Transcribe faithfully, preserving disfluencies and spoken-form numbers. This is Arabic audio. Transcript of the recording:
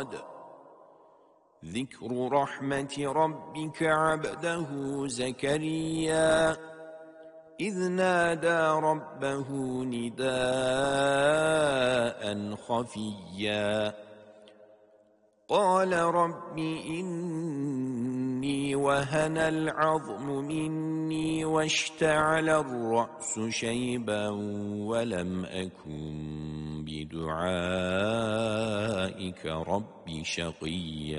صاد ذكر رحمة ربك عبده زكريا إذ نادى ربه نداء خفيا قال رب إني وهن العظم مني واشتعل الرأس شيبا ولم أكن بدعائك رب شقيا